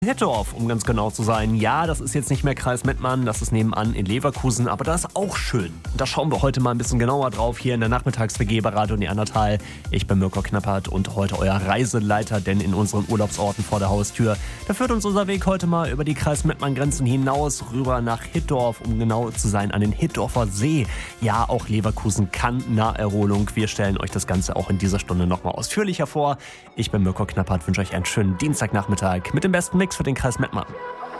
Hittorf, um ganz genau zu sein. Ja, das ist jetzt nicht mehr Kreis Mettmann, das ist nebenan in Leverkusen, aber das ist auch schön. Da schauen wir heute mal ein bisschen genauer drauf hier in der Nachmittags-WG bei Radio Neandertal. Ich bin Mirko Knappert und heute euer Reiseleiter, denn in unseren Urlaubsorten vor der Haustür, da führt uns unser Weg heute mal über die Kreis Mettmann-Grenzen hinaus, rüber nach Hittorf, um genau zu sein, an den Hittorfer See. Ja, auch Leverkusen kann Naherholung. Wir stellen euch das Ganze auch in dieser Stunde nochmal ausführlicher vor. Ich bin Mirko Knappert, wünsche euch einen schönen Dienstagnachmittag mit dem besten Mix für den Kreis Mettmann.